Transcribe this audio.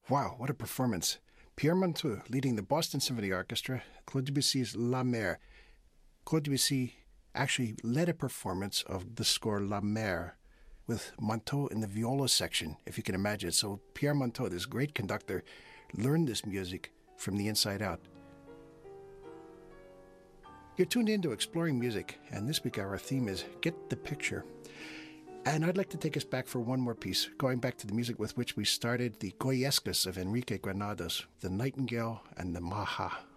Wow, what a performance. Pierre Monteux leading the Boston Symphony Orchestra, Claude Debussy's La Mer. Claude Debussy actually led a performance of the score La Mer with Monteux in the viola section, if you can imagine. So Pierre Monteux, this great conductor, learned this music from the inside out. You're tuned into Exploring Music, and this week our theme is Get the Picture. And I'd like to take us back for one more piece, going back to the music with which we started, the Goyescas of Enrique Granados, the Nightingale and the Maha.